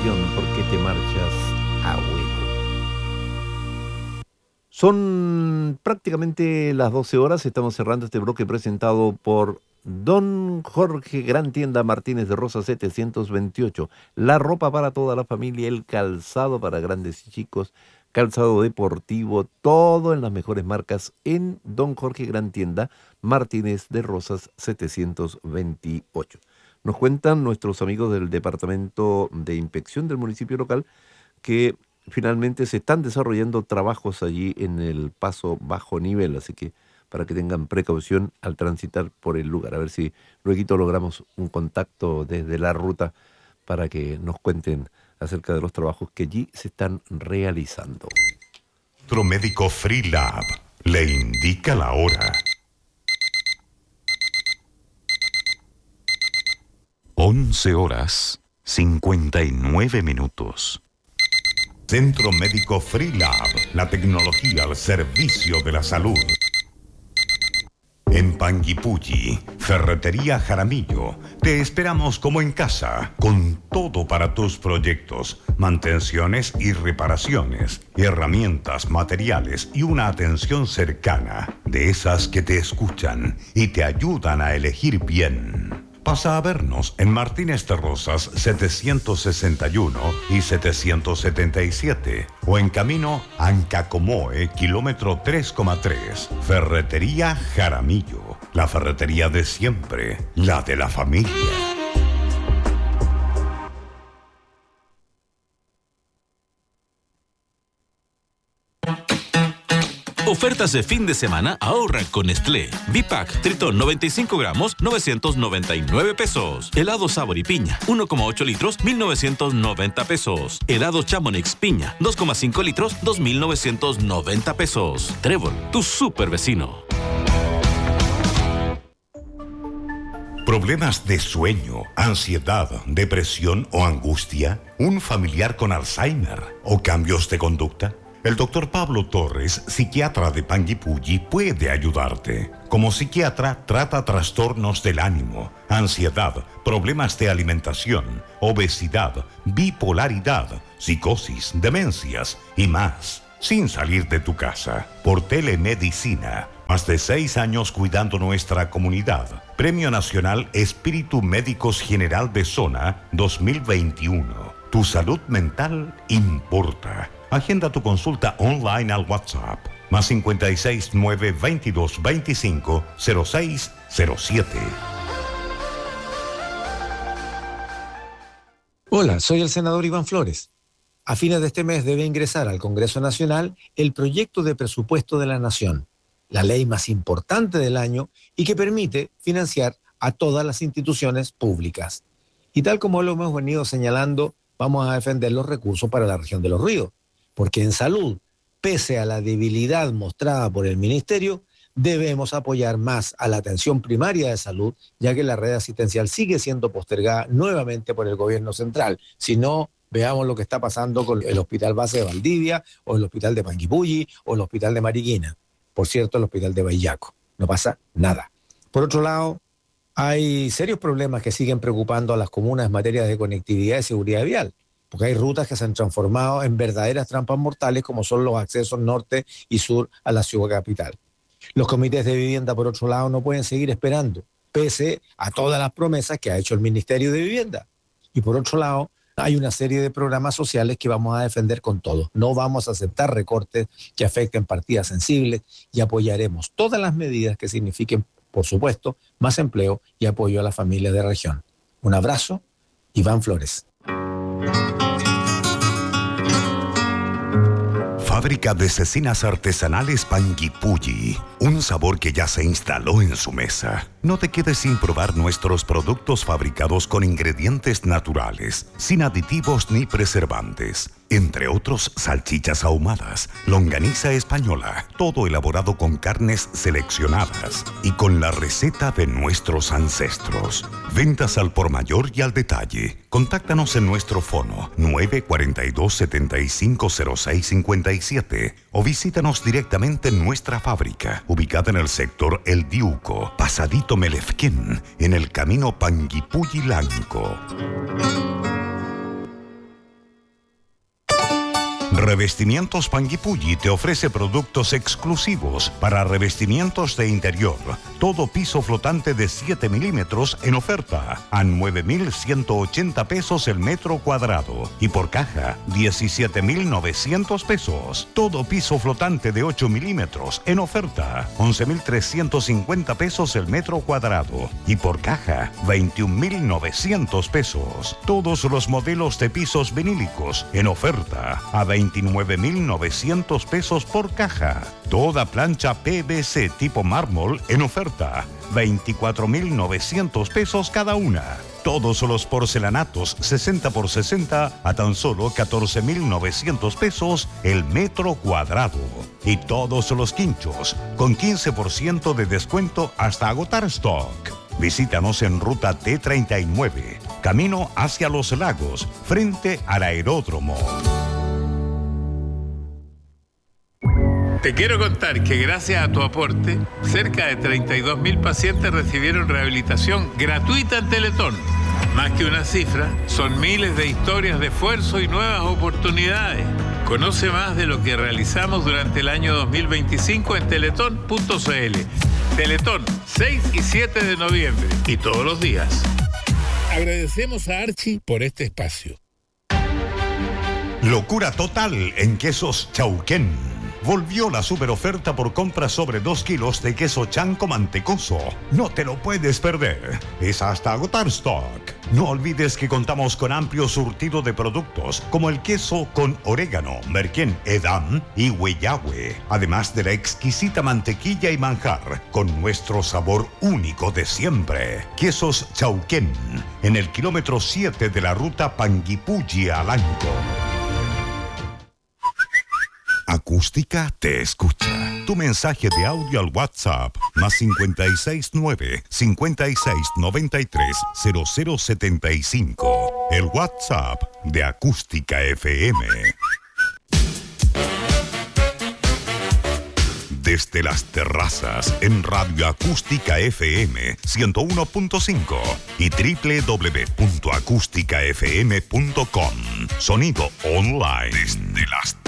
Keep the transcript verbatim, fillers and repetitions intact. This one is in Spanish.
canción ¿Por qué te marchas, abuelo? Son prácticamente las doce horas, estamos cerrando este bloque presentado por Don Jorge Gran Tienda Martínez de Rosa setecientos veintiocho. La ropa para toda la familia, el calzado para grandes y chicos, calzado deportivo, todo en las mejores marcas en Don Jorge Gran Tienda Martínez de Rosas setecientos veintiocho. Nos cuentan nuestros amigos del Departamento de Inspección del municipio local que finalmente se están desarrollando trabajos allí en el paso bajo nivel, así que para que tengan precaución al transitar por el lugar. A ver si luego logramos un contacto desde la ruta para que nos cuenten acerca de los trabajos que allí se están realizando. Centro Médico Freelab le indica la hora. once horas cincuenta y nueve minutos. Centro Médico Freelab, la tecnología al servicio de la salud. En Panguipulli, Ferretería Jaramillo, te esperamos como en casa, con todo para tus proyectos, mantenciones y reparaciones, herramientas, materiales y una atención cercana, de esas que te escuchan y te ayudan a elegir bien. Pasa a vernos en Martínez de Rosas setecientos sesenta y uno y setecientos setenta y siete o en camino Ancacomoe, kilómetro tres coma tres. Ferretería Jaramillo, la ferretería de siempre, la de la familia. Ofertas de fin de semana, ahorra con Nestlé. Bipac, Tritón noventa y cinco gramos, novecientos noventa y nueve pesos. Helado Sabor y Piña, uno coma ocho litros, mil novecientos noventa pesos. Helado Chamonix Piña, dos coma cinco litros, dos mil novecientos noventa pesos. Trébol, tu super vecino. ¿Problemas de sueño, ansiedad, depresión o angustia? ¿Un familiar con Alzheimer o cambios de conducta? El doctor Pablo Torres, psiquiatra de Panguipulli, puede ayudarte. Como psiquiatra, trata trastornos del ánimo, ansiedad, problemas de alimentación, obesidad, bipolaridad, psicosis, demencias y más. Sin salir de tu casa, por telemedicina. Más de seis años cuidando nuestra comunidad. Premio Nacional Espíritu Médicos General de Zona dos mil veintiuno. Tu salud mental importa. Agenda tu consulta online al WhatsApp. Más cincuenta y seis, nueve, veintidós, veinticinco, cero seis cero siete. Hola, soy el senador Iván Flores. A fines de este mes debe ingresar al Congreso Nacional el proyecto de presupuesto de la Nación, la ley más importante del año y que permite financiar a todas las instituciones públicas. Y tal como lo hemos venido señalando, vamos a defender los recursos para la región de Los Ríos, porque en salud, pese a la debilidad mostrada por el Ministerio, debemos apoyar más a la atención primaria de salud, ya que la red asistencial sigue siendo postergada nuevamente por el gobierno central. Si no, veamos lo que está pasando con el Hospital Base de Valdivia, o el Hospital de Panguipulli, o el Hospital de Mariquina. Por cierto, el Hospital de Bahillaco. No pasa nada. Por otro lado, hay serios problemas que siguen preocupando a las comunas en materia de conectividad y seguridad vial, porque hay rutas que se han transformado en verdaderas trampas mortales, como son los accesos norte y sur a la ciudad capital. Los comités de vivienda, por otro lado, no pueden seguir esperando, pese a todas las promesas que ha hecho el Ministerio de Vivienda. Y por otro lado, hay una serie de programas sociales que vamos a defender con todo. No vamos a aceptar recortes que afecten partidas sensibles y apoyaremos todas las medidas que signifiquen, por supuesto, más empleo y apoyo a las familias de la región. Un abrazo, Iván Flores. Fábrica de cecinas artesanales Panguipulli. Un sabor que ya se instaló en su mesa. No te quedes sin probar nuestros productos fabricados con ingredientes naturales, sin aditivos ni preservantes. Entre otros, salchichas ahumadas, longaniza española, todo elaborado con carnes seleccionadas y con la receta de nuestros ancestros. Ventas al por mayor y al detalle. Contáctanos en nuestro fono nueve cuatro dos, setenta y cinco, cero seis cincuenta y siete o visítanos directamente en nuestra fábrica, ubicada en el sector El Diuco, Pasadito Melefquén, en el camino Panguipulli-Lanco. Revestimientos Panguipulli te ofrece productos exclusivos para revestimientos de interior. Todo piso flotante de siete milímetros en oferta a nueve mil ciento ochenta pesos el metro cuadrado. Y por caja, diecisiete mil novecientos pesos. Todo piso flotante de ocho milímetros en oferta, once mil trescientos cincuenta pesos el metro cuadrado. Y por caja, veintiún mil novecientos pesos. Todos los modelos de pisos vinílicos en oferta a veintinueve mil novecientos pesos por caja. Toda plancha P V C tipo mármol en oferta, veinticuatro mil novecientos pesos cada una. Todos los porcelanatos sesenta por sesenta a tan solo catorce mil novecientos pesos el metro cuadrado. Y todos los quinchos con quince por ciento de descuento hasta agotar stock. Visítanos en ruta T treinta y nueve, camino hacia Los Lagos, frente al aeródromo. Te quiero contar que gracias a tu aporte, cerca de treinta y dos mil pacientes recibieron rehabilitación gratuita en Teletón. Más que una cifra, son miles de historias de esfuerzo y nuevas oportunidades. Conoce más de lo que realizamos durante el año dos mil veinticinco en teletón punto c l. Teletón, seis y siete de noviembre y todos los días. Agradecemos a Archie por este espacio. Locura total en Quesos Chauquén. Volvió la super oferta por compra sobre dos kilos de queso chanco mantecoso. No te lo puedes perder. Es hasta agotar stock. No olvides que contamos con amplio surtido de productos como el queso con orégano, merquén, edam y hueyahue. Además de la exquisita mantequilla y manjar con nuestro sabor único de siempre. Quesos Chauquén, en el kilómetro siete de la ruta Panguipulli a Alanco. Acústica te escucha. Tu mensaje de audio al WhatsApp más cincuenta y seis nueve, cincuenta y seis noventa y tres, cero cero setenta y cinco. El WhatsApp de Acústica F M. Desde las terrazas en Radio Acústica F M ciento uno punto cinco y doble u doble u doble u punto acústica f m punto com. Sonido online. Desde las